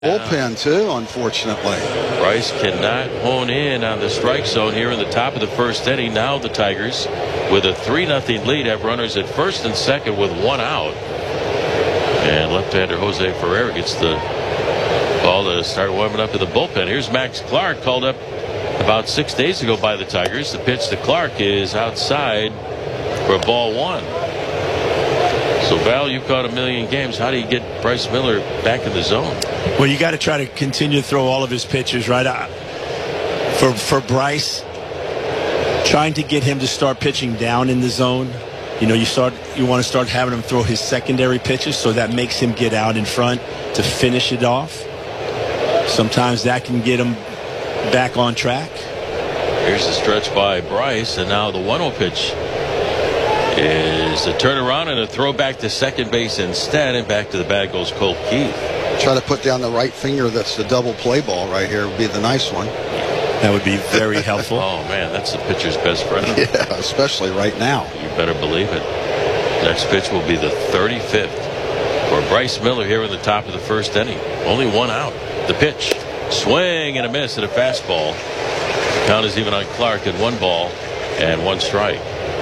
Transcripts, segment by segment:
Bullpen, too, unfortunately. Bryce cannot hone in on the strike zone here in the top of the first inning. Now the Tigers, with a 3-0 lead, have runners at first and second with one out. And left-hander Jose Ferrer gets the ball to start warming up to the bullpen. Here's Max Clark, called up about 6 days ago by the Tigers. The pitch to Clark is outside for ball one. So, Val, you've caught a million games. How do you get Bryce Miller back in the zone? Well, you got to try to continue to throw all of his pitches, right? For Bryce, trying to get him to start pitching down in the zone. You want to start having him throw his secondary pitches, so that makes him get out in front to finish it off. Sometimes that can get him back on track. Here's the stretch by Bryce, and now the 1-0 pitch is a turnaround and a throw back to second base instead, and back to the bag goes Colt Keith. Try to put down the right finger. That's the double play ball right here would be the nice one. That would be very helpful. Oh, man, that's the pitcher's best friend. Yeah, especially right now. You better believe it. Next pitch will be the 35th for Bryce Miller here in the top of the first inning. Only one out. The pitch. Swing and a miss at a fastball. The count is even on Clark at 1 ball and 1 strike.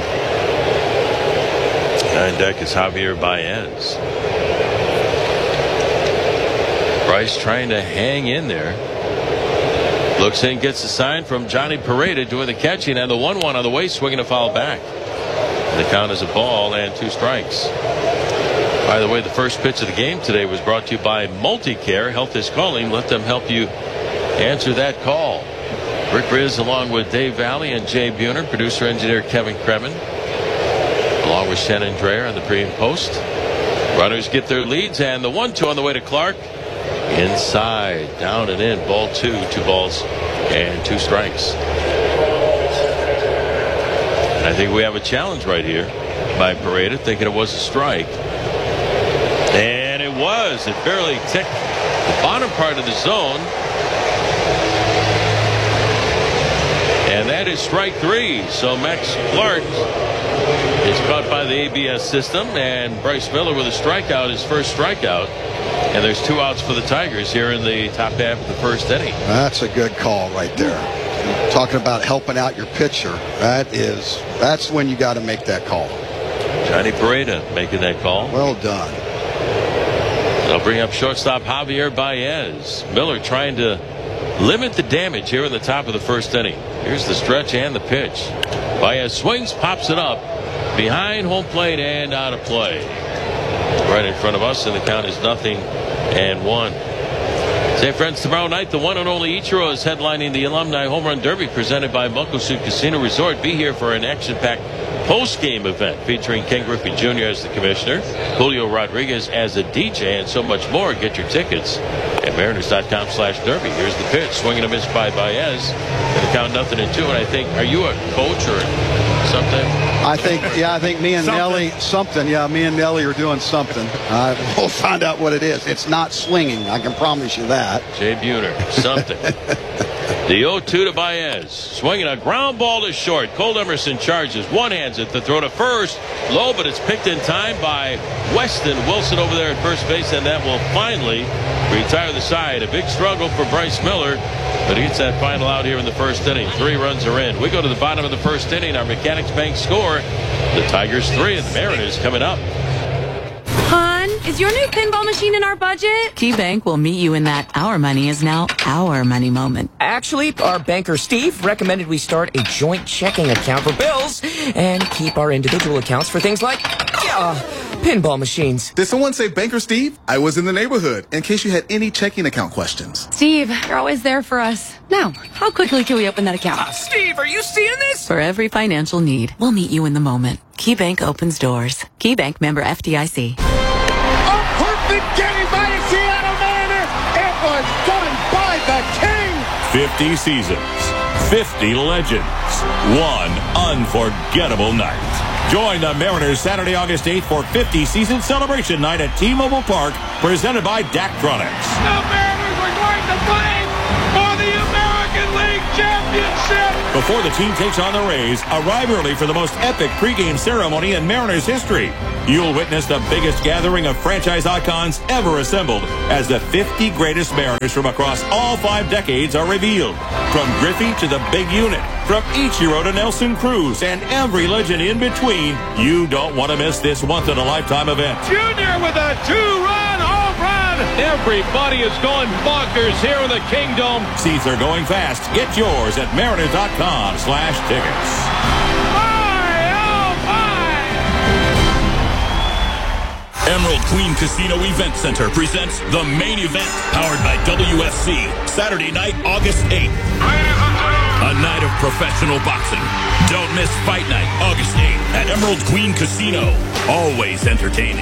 On deck is Javier Baez. Bryce trying to hang in there. Looks in, gets a sign from Johnny Pareda doing the catching, and the 1-1 on the way, swinging a foul back. And the count is a ball and 2 strikes. By the way, the first pitch of the game today was brought to you by Multicare. Health is calling. Let them help you answer that call. Rick Riz along with Dave Valley and Jay Buhner, producer engineer Kevin Kremen, along with Shannon Dreher on the pre and post. Runners get their leads, and the 1-2 on the way to Clark. Inside, down and in, ball 2, 2 balls and 2 strikes. And I think we have a challenge right here by Pareda, thinking it was a strike. And it was. It barely ticked the bottom part of the zone. And that is strike 3. So Max Clark is caught by the ABS system, and Bryce Miller with a strikeout, his first strikeout. And there's 2 outs for the Tigers here in the top half of the first inning. That's a good call right there. Talking about helping out your pitcher. That's when you got to make that call. Johnny Pareda making that call. Well done. They'll bring up shortstop Javier Baez. Miller trying to limit the damage here in the top of the first inning. Here's the stretch and the pitch. Baez swings, pops it up behind home plate and out of play. Right in front of us, and the count is 0-1. Say, friends, tomorrow night, the one and only Ichiro is headlining the Alumni Home Run Derby presented by Muckleshoot Casino Resort. Be here for an action-packed post-game event featuring Ken Griffey Jr. as the commissioner, Julio Rodriguez as a DJ, and so much more. Get your tickets at Mariners.com/derby. Here's the pitch. Swinging a miss by Baez. And the count 0-2. And I think, are you a coach or something? I think me and Nelly, me and Nelly are doing something. We'll find out what it is. It's not swinging. I can promise you that. Jay Buhner, something. The 0-2 to Baez. Swinging a ground ball to short. Cole Emerson charges. One-hands it. The throw to first. Low, but it's picked in time by Weston Wilson over there at first base, and that will finally retire the side. A big struggle for Bryce Miller, but he gets that final out here in the first inning. 3 runs are in. We go to the bottom of the first inning. Our Mechanics Bank score. The Tigers 3 and the Mariners coming up. Hon, is your new pinball machine in our budget? KeyBank will meet you in that our money is now our money moment. Actually, our banker Steve recommended we start a joint checking account for bills and keep our individual accounts for things like pinball machines. Did someone say Banker Steve? I was in the neighborhood in case you had any checking account questions. Steve, you're always there for us. Now, how quickly can we open that account? Steve, are you seeing this? For every financial need, we'll meet you in the moment. KeyBank opens doors. KeyBank, member FDIC. A perfect game by the Seattle Mariners. It was done by the King. 50 seasons, 50 legends, one unforgettable night. Join the Mariners Saturday, August 8th for 50 season celebration night at T-Mobile Park, presented by Daktronics. The Mariners are going to play for the American League Championship. before the team takes on the Rays, arrive early for the most epic pregame ceremony in Mariners history. You'll witness the biggest gathering of franchise icons ever assembled as the 50 greatest Mariners from across all 5 decades are revealed. From Griffey to the big unit, from Ichiro to Nelson Cruz, and every legend in between, you don't want to miss this once-in-a-lifetime event. Junior with a 2-run home run. Everybody is going bonkers here in the Kingdom. Seats are going fast. Get yours at mariners.com/tickets. Emerald Queen Casino Event Center presents The Main Event, powered by WFC, Saturday night, August 8th. A night of professional boxing. Don't miss Fight Night, August 8th at Emerald Queen Casino. Always entertaining.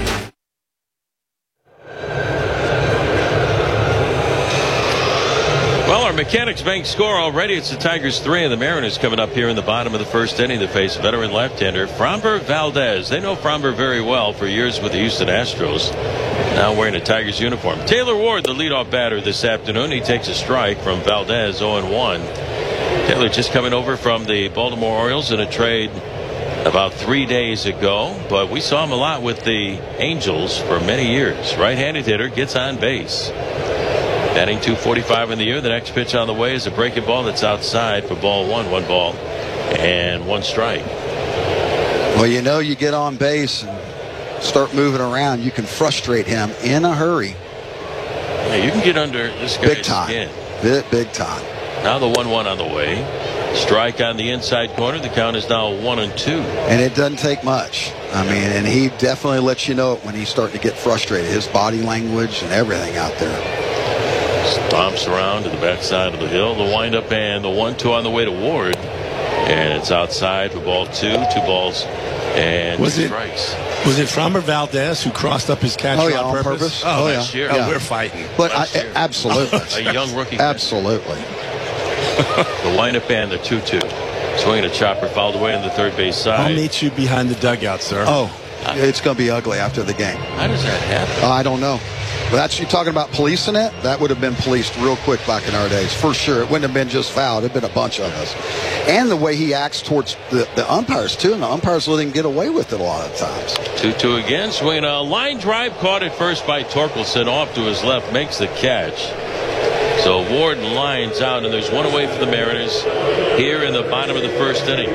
Well, our Mechanics Bank score already. It's the Tigers 3 and the Mariners coming up here in the bottom of the first inning to face veteran left-hander Framber Valdez. They know Framber very well for years with the Houston Astros. Now wearing a Tigers uniform. Taylor Ward, the leadoff batter this afternoon. He takes a strike from Valdez, 0-1. Taylor just coming over from the Baltimore Orioles in a trade about 3 days ago. But we saw him a lot with the Angels for many years. Right-handed hitter, gets on base. Batting .245 in the year. The next pitch on the way is a breaking ball that's outside for ball 1. 1 ball and 1 strike. Well, you know, you get on base and start moving around, you can frustrate him in a hurry. Yeah, you can get under this guy's big time. skin. Big time. Now the 1-1 on the way. Strike on the inside corner. The count is now 1-2. And it doesn't take much. I mean, and he definitely lets you know it when he's starting to get frustrated. His body language and everything out there. Stomps around to the backside of the hill. The windup and the 1-2 on the way to Ward. And it's outside for ball 2. 2 balls and 2 strikes. Was it Framber Valdez who crossed up his catcher on purpose? Oh, last year. Oh, we're fighting. But absolutely. A young rookie. Absolutely. The windup and the 2-2. Swinging a chopper fouled away on the third base side. I'll meet you behind the dugout, sir. Oh, it's going to be ugly after the game. How does that happen? I don't know. But that's you talking about policing it. That would have been policed real quick back in our days, for sure. It wouldn't have been just fouled. It'd been a bunch of us. And the way he acts towards the umpires too, and the umpires let him get away with it a lot of times. 2-2 again. Swinging a line drive caught at first by Torkelson, off to his left, makes the catch. So Ward lines out, and there's one away for the Mariners here in the bottom of the first inning.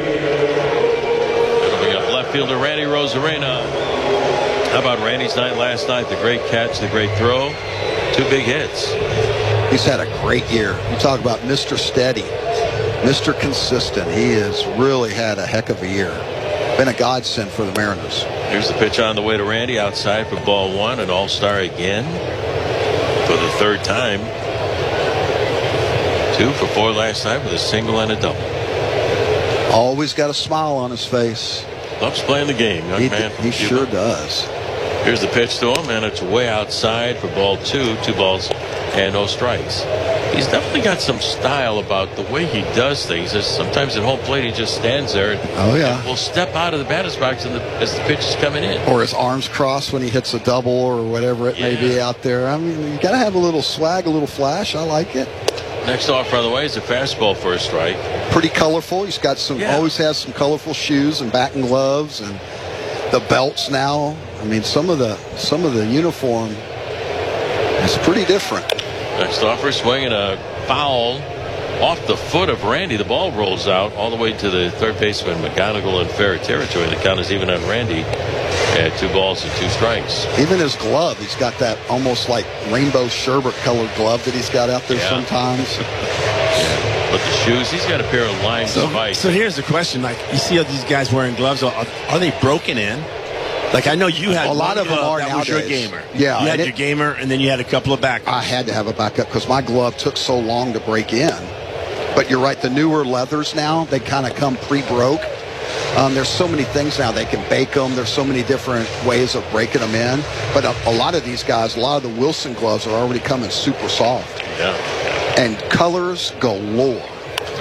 It'll bring up left fielder Randy Rosarena. How about Randy's night last night? The great catch, the great throw, 2 big hits. He's had a great year. You talk about Mr. Steady, Mr. Consistent. He has really had a heck of a year. Been a godsend for the Mariners. Here's the pitch on the way to Randy, outside for ball 1. An all-star again for the 3rd time. 2 for 4 last night with a single and a double. Always got a smile on his face. Loves playing the game. Young man from he Cuba. sure does. Here's the pitch to him, and it's way outside for ball 2. 2 balls and no strikes. He's definitely got some style about the way he does things. Sometimes at home plate, he just stands there and will step out of the batter's box as the pitch is coming in. Or his arms crossed when he hits a double or whatever it may be out there. I mean, you got to have a little swag, a little flash. I like it. Next off on the way is a fastball for a strike. Pretty colorful. He's got always has some colorful shoes and batting gloves and the belts now. I mean, some of the uniform is pretty different. Next offer, swinging a foul off the foot of Randy. The ball rolls out all the way to the third baseman McGonigal in fair territory. The count is even on Randy at 2 balls and 2 strikes. Even his glove, he's got that almost like rainbow sherbet colored glove that he's got out there sometimes. But the shoes, he's got a pair of lime spikes. So here's the question: like, you see all these guys wearing gloves? Are they broken in? Like, I know you had a lot of them are that nowadays. Was your gamer. Yeah, you had your gamer, and then you had a couple of backups. I had to have a backup because my glove took so long to break in. But you're right, the newer leathers now, they kind of come pre-broke. There's so many things now. They can bake them. There's so many different ways of breaking them in. But a lot of these guys, a lot of the Wilson gloves are already coming super soft. Yeah. And colors galore.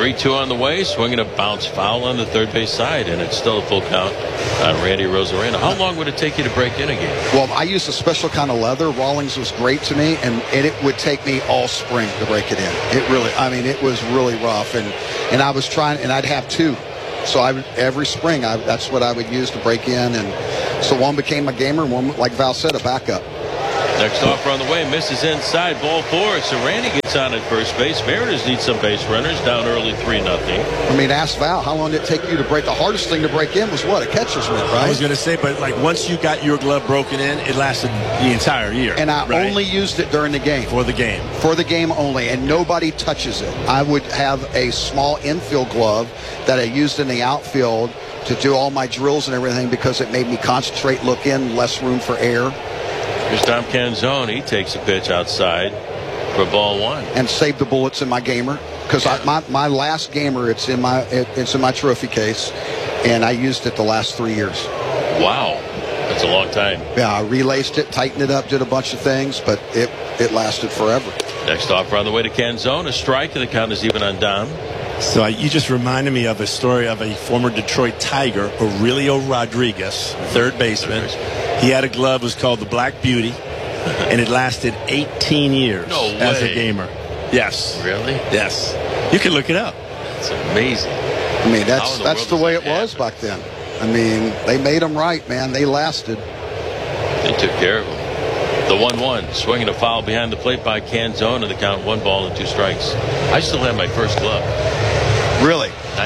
3-2 on the way, swinging a bounce foul on the third base side, and it's still a full count on Randy Arozarena. How long would it take you to break in again? Well, I used a special kind of leather. Rawlings was great to me, and it would take me all spring to break it in. It was really rough, and I was trying, and I'd have two. So every spring, that's what I would use to break in, and so one became a gamer, and one, like Val said, a backup. Next offer on the way, misses inside, ball 4. So Randy gets on at first base. Mariners need some base runners, down early 3-0. I mean, ask Val, how long did it take you to break? The hardest thing to break in was what? A catcher's mitt, right? I was going to say, but like once you got your glove broken in, it lasted the entire year. And I only used it during the game. For the game. For the game only, and nobody touches it. I would have a small infield glove that I used in the outfield to do all my drills and everything because it made me concentrate, look in, less room for air. Here's Tom Canzone. He takes a pitch outside for ball 1. And save the bullets in my gamer. Because my last gamer, it's in my trophy case. And I used it the last 3 years. Wow. That's a long time. Yeah, I relaced it, tightened it up, did a bunch of things, but it lasted forever. Next offer on the way to Canzone. A strike, and the count is even on Dom. So you just reminded me of a story of a former Detroit Tiger, Aurelio Rodriguez, third baseman. He had a glove, was called the Black Beauty, and it lasted 18 years as a gamer. Yes. Really? Yes. You can look it up. It's amazing. I mean, that's the way it was back then. I mean, they made them right, man. They lasted. They took care of them. The 1-1, swinging a foul behind the plate by Canzone, and the count 1 ball and 2 strikes. I still have my first glove. Really?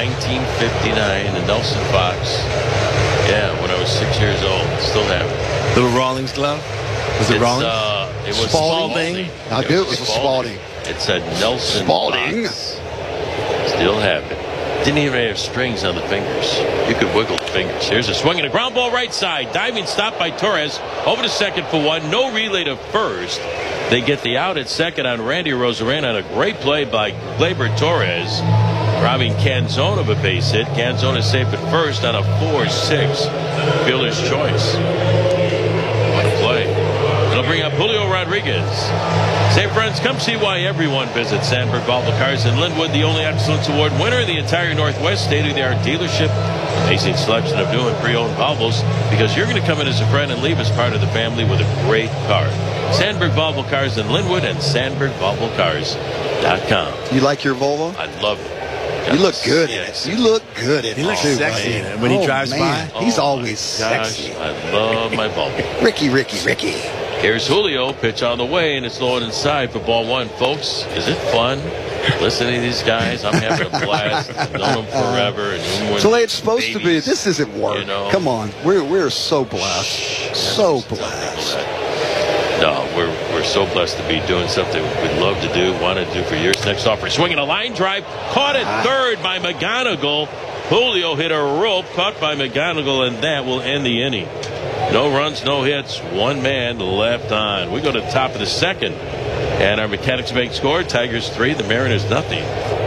1959, the Nelson Fox. Yeah, when I was 6 years old. Still have it. Little Rawlings glove? Was it Rawlings? It was Spalding. I do. It was a Spalding. It said Nelson Spalding. Fox. Still have it. Didn't even have strings on the fingers. You could wiggle the fingers. Here's a swing and a ground ball right side. Diving stop by Torres. Over to second for 1. No relay to first. They get the out at second on Randy Arozarena, and a great play by Gleyber Torres, robbing Canzone of a base hit. Canzone is safe at first on a 4-6 fielder's choice. What a play. It'll bring up Julio Rodriguez. Say, friends, come see why everyone visits Sandberg Volvo Cars in Linwood, the only Excellence Award winner in the entire Northwest. State-of-the-art dealership. Amazing selection of new and pre-owned Volvos, because you're going to come in as a friend and leave as part of the family with a great car. Sandberg Volvo Cars in Linwood and SandbergVolvoCars.com. You like your Volvo? I love it. You look good in it. You look good in it. He looks sexy in it when he drives by. He's always sexy. I love my Volvo. Ricky. Here's Julio. Pitch on the way, and it's low and inside for ball 1. Folks, is it fun listening to these guys? I'm having a blast. I've known them forever. And it's the way it's supposed to be. This isn't work. You know? Come on. We're so blessed. So blessed. No, we're so blessed to be doing something we'd love to do, wanted to do for years. Next offer, swinging a line drive, caught at third by McGonigal. Julio hit a rope, caught by McGonigal, and that will end the inning. No runs, no hits, 1 man left on. We go to the top of the second, and our Mechanics Bank score: Tigers 3, the Mariners nothing.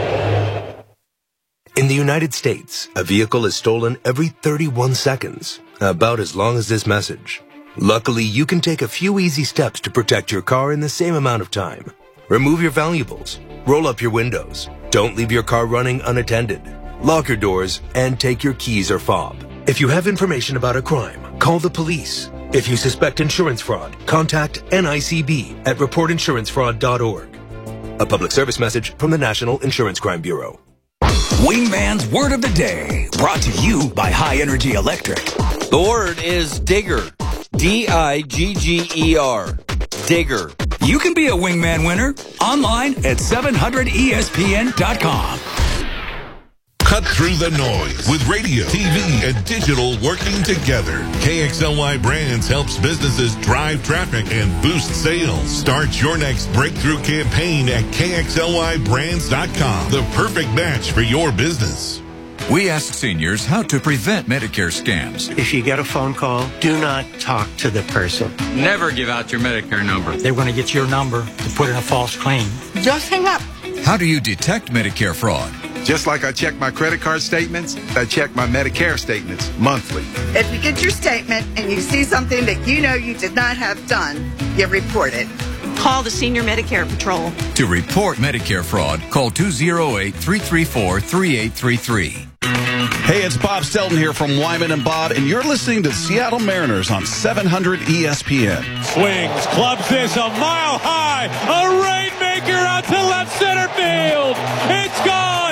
In the United States, a vehicle is stolen every 31 seconds, about as long as this message. Luckily, you can take a few easy steps to protect your car in the same amount of time. Remove your valuables, roll up your windows, don't leave your car running unattended, lock your doors, and take your keys or fob. If you have information about a crime, call the police. If you suspect insurance fraud, contact NICB at reportinsurancefraud.org. A public service message from the National Insurance Crime Bureau. Wingman's Word of the Day, brought to you by High Energy Electric. The word is digger. D-I-G-G-E-R. Digger. You can be a Wingman winner online at 700ESPN.com. Cut through the noise with radio, TV, and digital working together. KXLY Brands helps businesses drive traffic and boost sales. Start your next breakthrough campaign at KXLYBrands.com. The perfect match for your business. We asked seniors how to prevent Medicare scams. If you get a phone call, do not talk to the person. Never give out your Medicare number. They're going to get your number to put in a false claim. Just hang up. How do you detect Medicare fraud? Just like I check my credit card statements, I check my Medicare statements monthly. If you get your statement and you see something that you know you did not have done, you report it. Call the Senior Medicare Patrol. To report Medicare fraud, call 208-334-3833. Hey, it's Bob Stelton here from Wyman and Bob, and you're listening to Seattle Mariners on 700 ESPN. Swings, clubs this a mile high, a rainmaker out to left center field. It's gone.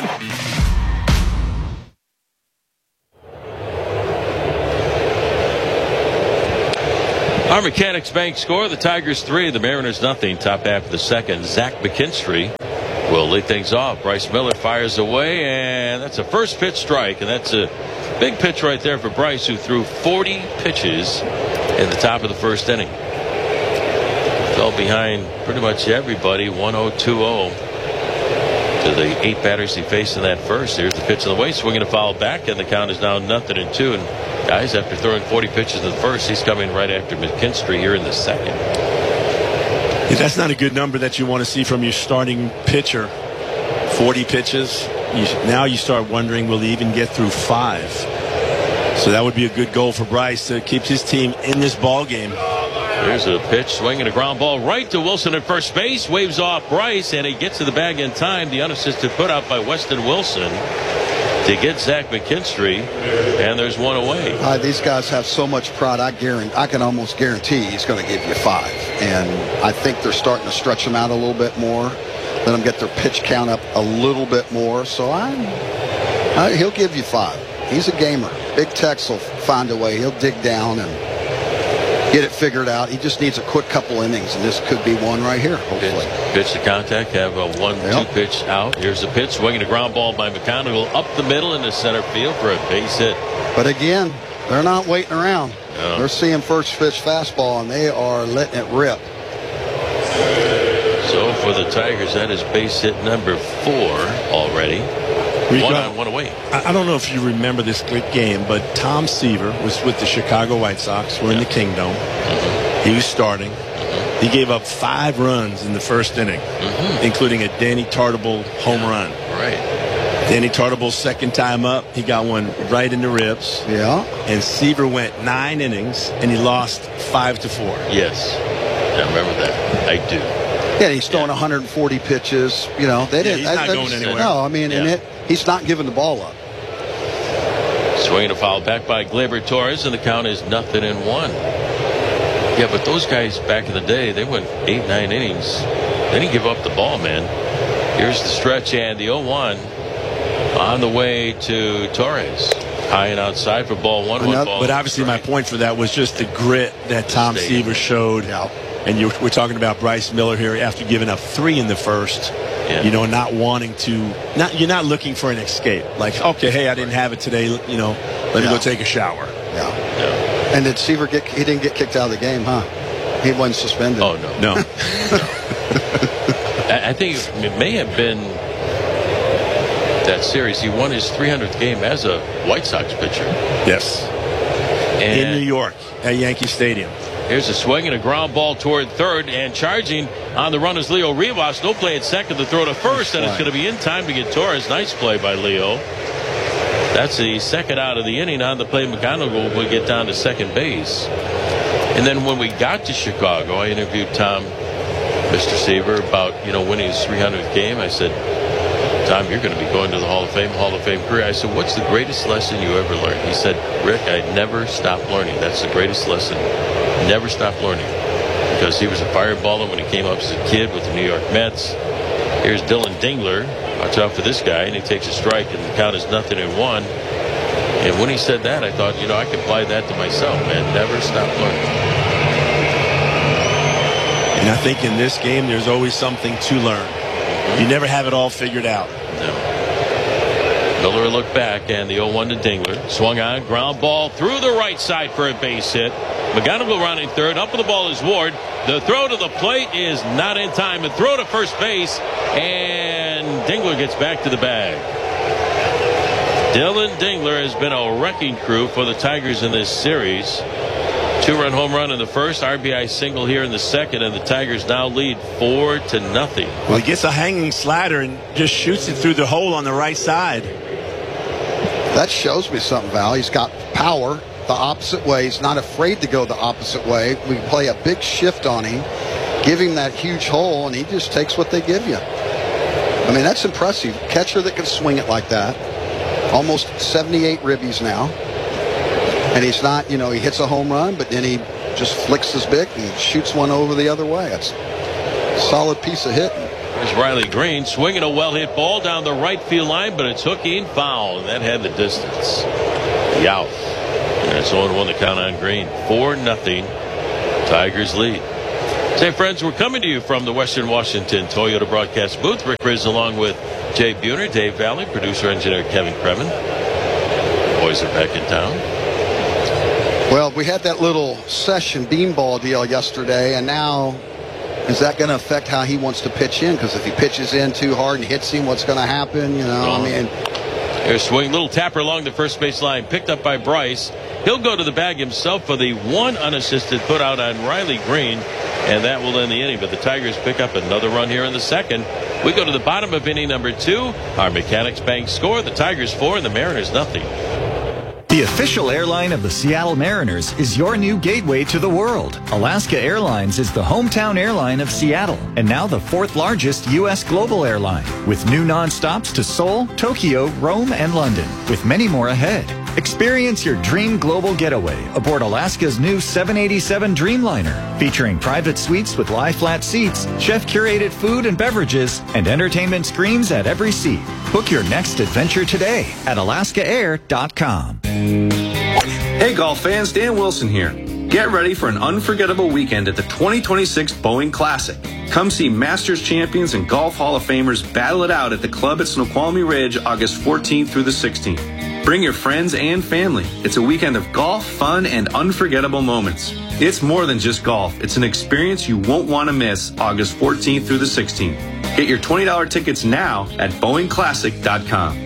Our Mechanics Bank score, the Tigers 3, the Mariners nothing. Top half of the second, Zach McKinstry will lead things off. Bryce Miller fires away, and that's a first pitch strike, and that's a big pitch right there for Bryce, who threw 40 pitches in the top of the first inning. Fell behind pretty much everybody, 1-0-2-0 to the 8 batters he faced in that first. Here's the pitch on the way, swinging a foul back, and the count is now 0-2. And guys, after throwing 40 pitches in the first, he's coming right after McKinstry here in the second. Yeah, that's not a good number that you want to see from your starting pitcher. 40 pitches. Now you start wondering, will he even get through 5? So that would be a good goal for Bryce to keep his team in this ball game. There's a pitch, swinging a ground ball right to Wilson at first base. Waves off Bryce, and he gets to the bag in time. The unassisted put out by Weston Wilson to get Zach McKinstry, and there's one away. These guys have so much pride. I can almost guarantee he's going to give you 5. And I think they're starting to stretch him out a little bit more, let them get their pitch count up a little bit more. So he'll give you 5. He's a gamer. Big Tex will find a way. He'll dig down and get it figured out. He just needs a quick couple innings, and this could be one right here, hopefully. Pitch to contact, have a 1-2 pitch out. Here's the pitch, swinging a ground ball by McConaughey up the middle into center field for a base hit. But again, they're not waiting around. No. They're seeing first pitch fastball, and they are letting it rip. So for the Tigers, that is base hit number 4 already. One on, one away. I don't know if you remember this game, but Tom Seaver was with the Chicago White Sox. We're in the Kingdome. He was starting. He gave up 5 runs in the first inning, including a Danny Tartabull home run. Right. Danny Tartable's second time up, he got one right in the ribs. Yeah. And Seaver went 9 innings, and he lost 5-4. Yes. I remember that. I do. Yeah, he's throwing 140 pitches. You know, they didn't. He's not going anywhere. No, I mean, he's not giving the ball up. Swinging a foul back by Gleyber Torres, and the count is 0-1. Yeah, but those guys back in the day, they went 8-9 innings. They didn't give up the ball, man. Here's the stretch, and the 0-1 on the way to Torres. High and outside for ball 1. But obviously my point for that was just the grit that Tom Seaver showed. Yeah. And we're talking about Bryce Miller here after giving up 3 in the first. Yeah. You know, not wanting to. You're not looking for an escape. Like, okay, hey, I didn't have it today. You know, let me go take a shower. Yeah. And did Seaver he didn't get kicked out of the game, huh? He wasn't suspended. Oh no. No. I think it may have been that series. He won his 300th game as a White Sox pitcher. Yes. And in New York at Yankee Stadium. Here's a swing and a ground ball toward third, and charging on the run is Leo Rivas. No play at second, to throw to first, and it's going to be in time to get Torres. Nice play by Leo. That's the second out of the inning. On the play, McConaughey will get down to second base. And then when we got to Chicago, I interviewed Mr. Seaver, about winning his 300th game. I said, Tom, you're going to be going to the Hall of Fame career. I said, what's the greatest lesson you ever learned? He said, Rick, I never stop learning. That's the greatest lesson. Never stop learning. Because he was a fireballer when he came up as a kid with the New York Mets. Here's Dylan Dingler. Watch out for this guy. And he takes a strike, and the count is 0-1. And when he said that, I thought, I could apply that to myself, man. Never stop learning. And I think in this game, there's always something to learn. You never have it all figured out. No. Miller looked back, and the 0-1 to Dingler. Swung on, ground ball through the right side for a base hit. McGonigal rounding third. Up with the ball is Ward. The throw to the plate is not in time. The throw to first base, and Dingler gets back to the bag. Dylan Dingler has been a wrecking crew for the Tigers in this series. 2-run home run in the first, RBI single here in the second, and the Tigers now lead 4-0. Well, he gets a hanging slider and just shoots it through the hole on the right side. That shows me something, Val. He's got power the opposite way. He's not afraid to go the opposite way. We play a big shift on him. give him that huge hole, and he just takes what they give you. I mean, that's impressive. Catcher that can swing it like that. Almost 78 ribbies now. And he's not, he hits a home run, but then he just flicks his bick and shoots one over the other way. It's a solid piece of hitting. Here's Riley Green swinging a well-hit ball down the right field line, but it's hooking foul, and that had the distance. Yow. And it's 0-1 the count on Green. 4-0. Tigers lead. Say, friends, we're coming to you from the Western Washington Toyota broadcast booth. Rick Riz along with Jay Buhner, Dave Valley, producer-engineer Kevin Kremen. Boys are back in town. Well, we had that little session beanball deal yesterday, and now is that going to affect how he wants to pitch in? Because if he pitches in too hard and hits him, what's going to happen? Here's swing, little tapper along the first base line, picked up by Bryce. He'll go to the bag himself for the one unassisted put out on Riley Green, and that will end the inning. But the Tigers pick up another run here in the second. We go to the bottom of inning number 2. Our Mechanics Bank score: the Tigers 4 and the Mariners nothing. The official airline of the Seattle Mariners is your new gateway to the world. Alaska Airlines is the hometown airline of Seattle and now the 4th largest U.S. global airline, with new nonstops to Seoul, Tokyo, Rome, and London, with many more ahead. Experience your dream global getaway aboard Alaska's new 787 Dreamliner, featuring private suites with lie-flat seats, chef-curated food and beverages, and entertainment screens at every seat. Book your next adventure today at alaskaair.com. Hey golf fans, Dan Wilson here. Get ready for an unforgettable weekend at the 2026 Boeing Classic. Come see Masters champions and Golf Hall of Famers battle it out at the club at Snoqualmie Ridge August 14th through the 16th. Bring your friends and family. It's a weekend of golf, fun, and unforgettable moments. It's more than just golf. It's an experience you won't want to miss August 14th through the 16th. Get your $20 tickets now at BoeingClassic.com.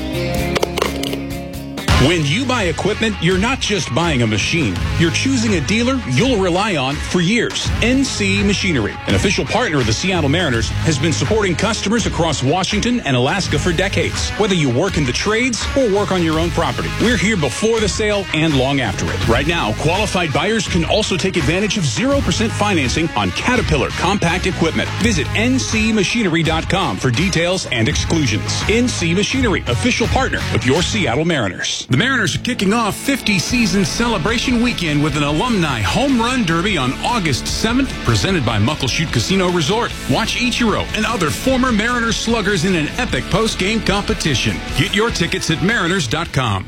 When you buy equipment, you're not just buying a machine. You're choosing a dealer you'll rely on for years. NC Machinery, an official partner of the Seattle Mariners, has been supporting customers across Washington and Alaska for decades. Whether you work in the trades or work on your own property, we're here before the sale and long after it. Right now, qualified buyers can also take advantage of 0% financing on Caterpillar compact equipment. Visit ncmachinery.com for details and exclusions. NC Machinery, official partner of your Seattle Mariners. The Mariners are kicking off 50-season celebration weekend with an alumni home run derby on August 7th, presented by Muckleshoot Casino Resort. Watch Ichiro and other former Mariners sluggers in an epic post-game competition. Get your tickets at mariners.com.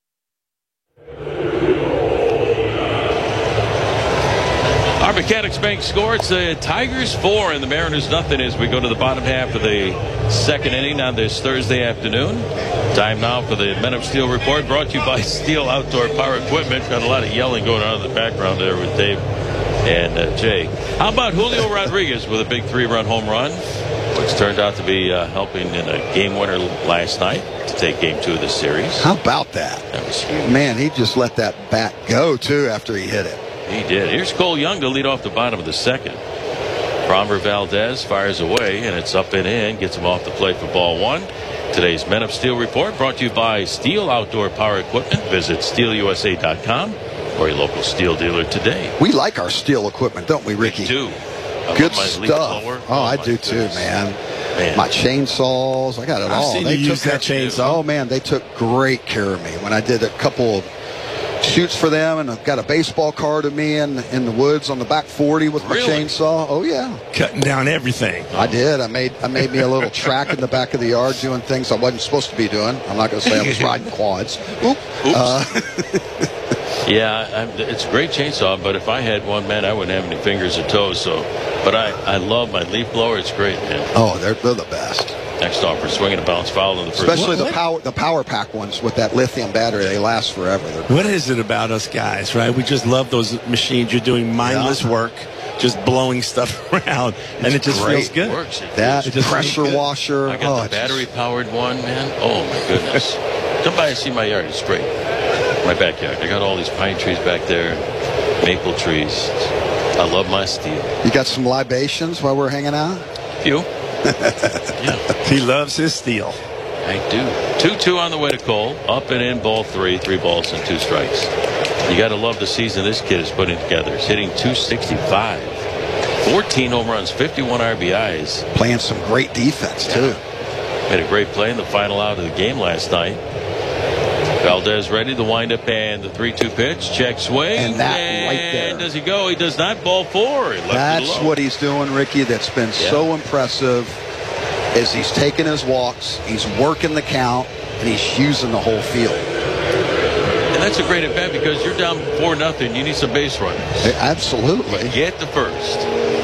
Our Mechanics Bank score: it's the Tigers 4 and the Mariners nothing as we go to the bottom half of the second inning on this Thursday afternoon. Time now for the Men of Steel report, brought to you by Steel Outdoor Power Equipment. Got a lot of yelling going on in the background there with Dave and Jay. How about Julio Rodriguez with a big 3-run home run, which turned out to be helping in a game winner last night to take game 2 of the series. How about that? That was huge. Man, he just let that bat go, too, after he hit it. He did. Here's Cole Young to lead off the bottom of the second. Framber Valdez fires away, and it's up and in. Gets him off the plate for ball 1. Today's Men of Steel report brought to you by Steel Outdoor Power Equipment. Visit steelusa.com or a local Steel dealer today. We like our Steel equipment, don't we, Ricky? We do. Good stuff. Oh, I do too, man. My chainsaws, I got it all. They took that chainsaw. Oh man, they took great care of me when I did a couple of shoots for them, and I've got a baseball card of me in the woods on the back 40 with my chainsaw. Oh yeah, cutting down everything. I did. I made me a little track in the back of the yard doing things I wasn't supposed to be doing. I'm not going to say I was riding quads. Oops. Yeah, it's a great chainsaw, but if I had one, man, I wouldn't have any fingers or toes. But I love my leaf blower. It's great, man. Oh, they're the best. Next offer, swinging a bounce foul in the first. Especially the power pack ones with that lithium battery. They last forever. What is it about us guys, right? We just love those machines. You're doing mindless work, just blowing stuff around, and it just feels good. It works. That pressure washer. I got the battery-powered one, man. Oh, my goodness. Come by and see my yard. It's great. My backyard. I got all these pine trees back there, maple trees. I love my steel. You got some libations while we're hanging out? A few. Yeah. He loves his steel. I do. 2-2 on the way to Cole. Up and in, ball 3. 3 balls and 2 strikes. You got to love the season this kid is putting together. He's hitting .265. 14 home runs, 51 RBIs. Playing some great defense, too. Made a great play in the final out of the game last night. Valdez ready, the windup and the 3-2 pitch. Check swing. And that right there. Does he go? He does not. Ball 4. He left That's it alone. what he's doing, Ricky. That's been so impressive. Is he's taking his walks, he's working the count, and he's using the whole field. And that's a great at bat because you're down 4-0. You need some base runners. Absolutely. Get the first.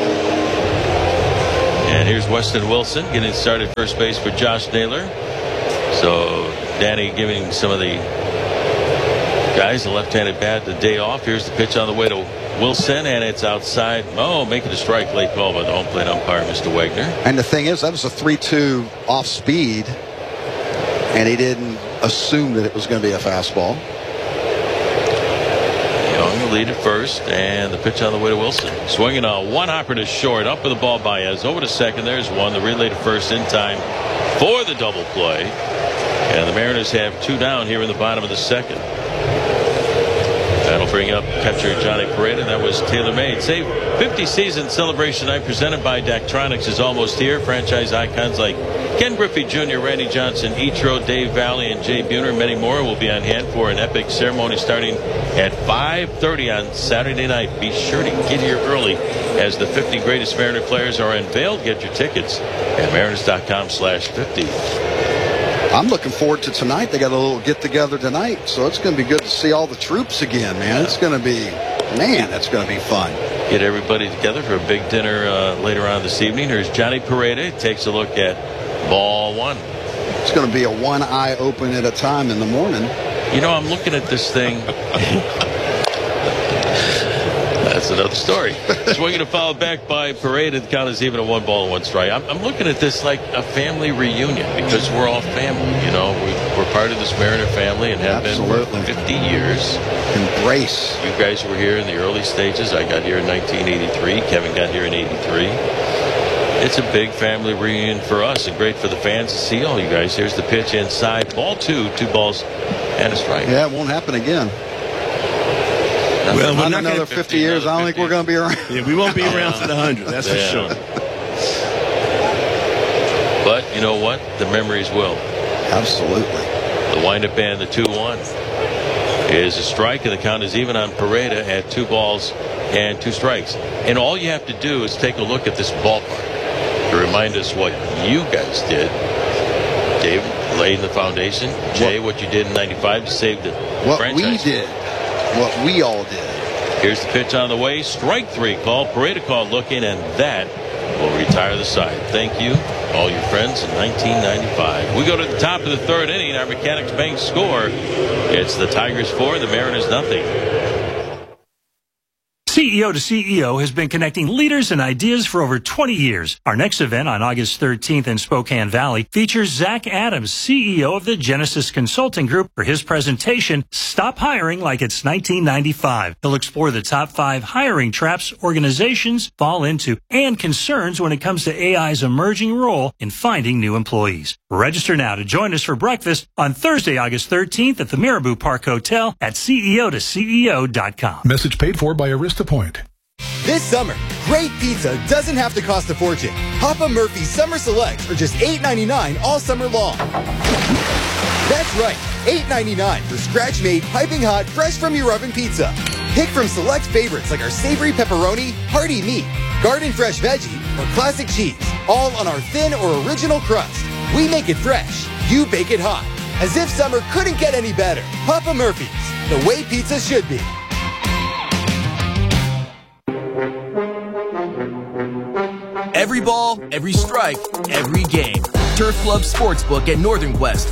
And here's Weston Wilson getting started first base for Josh Naylor. So Danny giving some of the guys a left-handed bat the day off. Here's the pitch on the way to Wilson, and it's outside. Oh, making a strike. Late call by the home plate umpire, Mr. Wagner. And the thing is, that was a 3-2 off speed, and he didn't assume that it was going to be a fastball. Young will lead at first, and the pitch on the way to Wilson. Swinging a one-hopper to short. Up with the ball, Baez. Over to second. There's one. The relay to first in time for the double play. And the Mariners have 2 down here in the bottom of the second. That'll bring up catcher Johnny Pereda. That was tailor-made. Say 50 season celebration night presented by Daktronics is almost here. Franchise icons like Ken Griffey Jr., Randy Johnson, Ichiro, Dave Valley, and Jay Buhner, and many more will be on hand for an epic ceremony starting at 5:30 on Saturday night. Be sure to get here early as the 50 greatest Mariner players are unveiled. Get your tickets at mariners.com/50. I'm looking forward to tonight. They got a little get-together tonight, so it's going to be good to see all the troops again, man. It's going to be, man, that's going to be fun. Get everybody together for a big dinner later on this evening. Here's Johnny Pereda. Takes a look at ball 1. It's going to be a one eye open at a time in the morning. You know, I'm looking at this thing. That's another story. Swinging a foul back by Pereda. The count is even a 1-1 strike. I'm looking at this like a family reunion because we're all family. You know, we're part of this Mariner family and have been for 50 years. Embrace. You guys were here in the early stages. I got here in 1983. Kevin got here in 83. It's a big family reunion for us and great for the fans to see all you guys. Here's the pitch inside. Ball 2. 2 balls and a strike. Yeah, it won't happen again. Well, not another 50 years. I don't think we're going to be around. Yeah, we won't be around for the 100. That's for sure. But you know what? The memories will. Absolutely. The windup and the 2-1 is a strike, and the count is even on Pereda at 2 balls and 2 strikes. And all you have to do is take a look at this ballpark to remind us what you guys did. Dave laid the foundation. Jay, what you did in '95 to save the franchise. What we did. What we all did. Here's the pitch on the way. Strike 3 call. Pereda call looking, and that will retire the side. Thank you, all your friends, in 1995. We go to the top of the 3rd inning. Our Mechanics Bank score. It's the Tigers 4, the Mariners nothing. CEO to CEO has been connecting leaders and ideas for over 20 years. Our next event on August 13th in Spokane Valley features Zach Adams, CEO of the Genesis Consulting Group, for his presentation, Stop Hiring Like It's 1995. He'll explore the top 5 hiring traps organizations fall into and concerns when it comes to AI's emerging role in finding new employees. Register now to join us for breakfast on Thursday, August 13th at the Marabou Park Hotel at CEO2CEO.com. Message paid for by Arista Point. This summer, great pizza doesn't have to cost a fortune. Papa Murphy's Summer Selects are just $8.99 all summer long. That's right, $8.99 for scratch-made, piping hot, fresh from your oven pizza. Pick from select favorites like our savory pepperoni, hearty meat, garden fresh veggie, or classic cheese, all on our thin or original crust. We make it fresh, you bake it hot. As if summer couldn't get any better. Papa Murphy's, the way pizza should be. Every ball, every strike, every game. Turf Club Sportsbook at Northern Quest